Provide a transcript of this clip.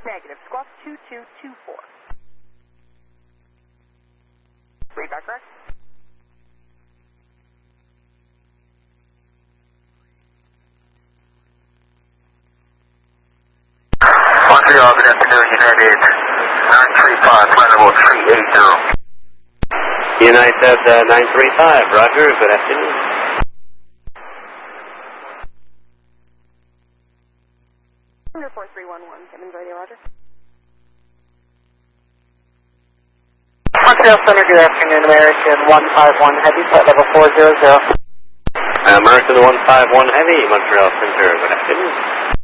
Negative. Squawk 2224. Read back correct. Montreal, good afternoon, United 935, flight level 380. United 935, roger, good afternoon. Under 4311, Simmons Radio, roger. Montreal Center, good afternoon, American 151 Heavy, flight level 400. American 151 Heavy, Montreal Center, good afternoon.